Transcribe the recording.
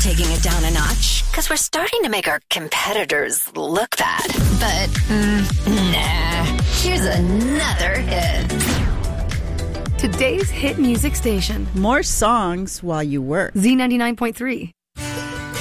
taking it down a notch because we're starting to make our competitors look bad. But, nah. Here's another hit. Today's hit music station. More songs while you work. Z99.3.